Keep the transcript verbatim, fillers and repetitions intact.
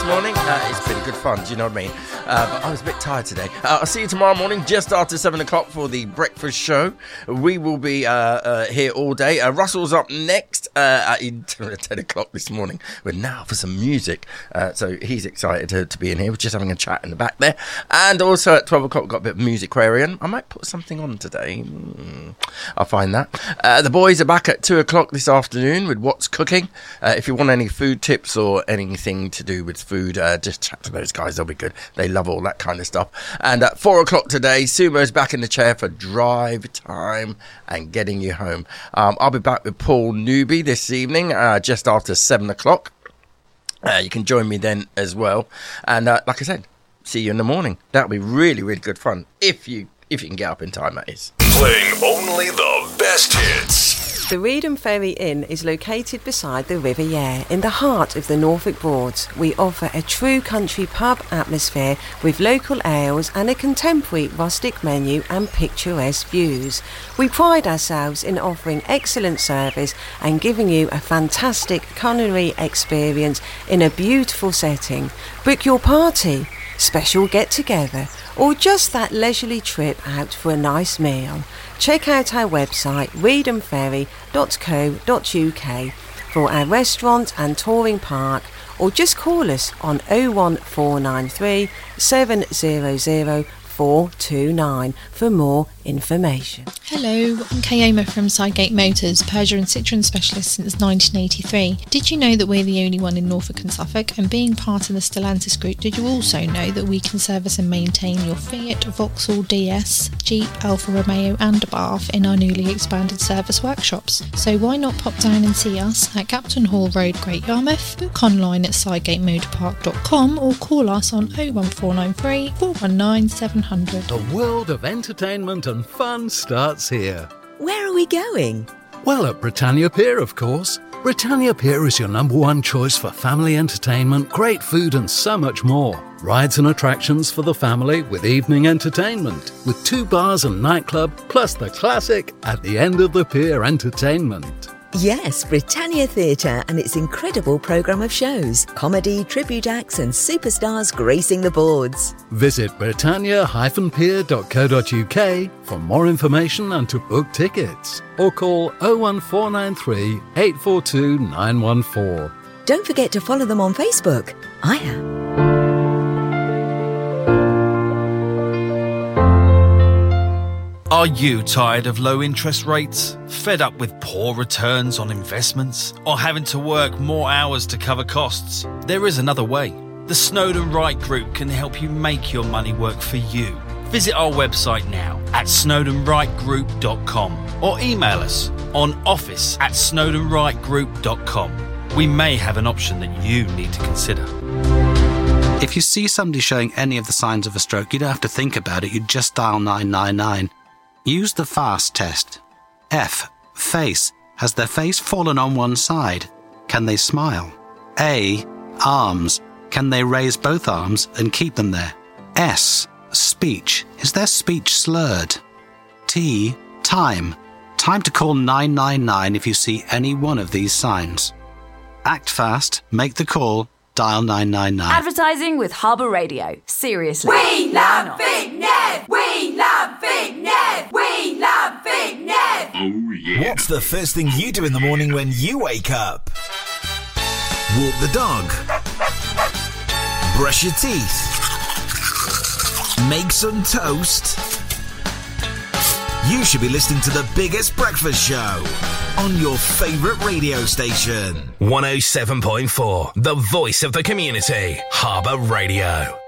morning. Uh, it's been good fun, do you know what I mean? Uh, but I was a bit tired today. Uh, I'll see you tomorrow morning, just after seven o'clock for the breakfast show. We will be uh, uh, here all day. Uh, Russell's up next uh, at ten o'clock this morning. We're now for some music. Uh, so he's excited to, to be in here. We're just having a chat in the back there. And also at twelve o'clock, we've got a bit of music aquarium. I might put something on today. Mm, I'll find that. Uh, the boys are back at two o'clock this afternoon with What's Cooking. Uh, if you want any food tips or anything to do with food, uh, just chat to those guys. They'll be good. They love all that kind of stuff. And at four o'clock today, Sumo's back in the chair for drive time and getting you home. Um, I'll be back with Paul Newby this evening, uh, just after seven o'clock. Uh, you can join me then as well. And uh, like I said, see you in the morning. That'll be really, really good fun. If you if you can get up in time, that is. Playing only the best hits. The Reedham Ferry Inn is located beside the River Yare in the heart of the Norfolk Broads. We offer a true country pub atmosphere with local ales and a contemporary rustic menu and picturesque views. We pride ourselves in offering excellent service and giving you a fantastic culinary experience in a beautiful setting. Book your party, special get-together, or just that leisurely trip out for a nice meal. Check out our website reedham ferry dot co dot uk for our restaurant and touring park, or just call us on oh one four nine three, seven hundred, four two nine for more information. Hello, I'm Kayoma from Sidegate Motors, Peugeot and Citroen specialist since nineteen eighty-three. Did you know that we're the only one in Norfolk and Suffolk? And being part of the Stellantis group, did you also know that we can service and maintain your Fiat, Vauxhall D S, Jeep, Alfa Romeo and Abarth in our newly expanded service workshops? So why not pop down and see us at Captain Hall Road, Great Yarmouth? Book online at sidegate motor park dot com or call us on oh one four nine three, four one nine, seven hundred. The world of entertainment and fun starts here. Where are we going? Well, at Britannia Pier, of course. Britannia Pier is your number one choice for family entertainment, great food and so much more. Rides and attractions for the family with evening entertainment, with two bars and nightclub, plus the classic At the End of the Pier entertainment. Yes, Britannia Theatre and its incredible programme of shows, comedy, tribute acts and superstars gracing the boards. Visit britannia dash pier dot co dot uk for more information and to book tickets. Or call oh one four nine three, eight four two, nine one four. Don't forget to follow them on Facebook. I am. Are you tired of low interest rates? Fed up with poor returns on investments? Or having to work more hours to cover costs? There is another way. The Snowdon Wright Group can help you make your money work for you. Visit our website now at snowdon wright group dot com or email us on office at snowdon wright group dot com. We may have an option that you need to consider. If you see somebody showing any of the signs of a stroke, you don't have to think about it, you just dial nine nine nine. Use the FAST test. F. Face. Has their face fallen on one side? Can they smile? A. Arms. Can they raise both arms and keep them there? S. Speech. Is their speech slurred? T. Time. Time to call nine nine nine if you see any one of these signs. Act fast, make the call, dial nine nine nine. Advertising with Harbour Radio. Seriously. We love fitness! We love fitness! We love fitness! Oh, yeah. What's the first thing you do in the morning when you wake up? Walk the dog. Brush your teeth. Make some toast. You should be listening to the biggest breakfast show on your favourite radio station. one oh seven point four, the voice of the community, Harbour Radio.